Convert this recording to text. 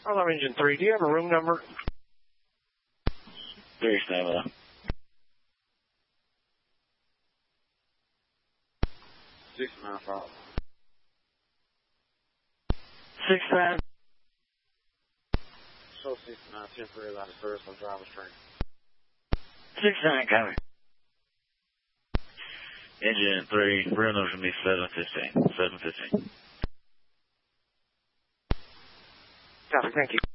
Hello, Engine 3. Do you have a room number? 37. 695. 6-5. Show 69, temporary line of service on driver's train. 6-9, copy. Engine 3, real number should be 715. 715. Copy, thank you.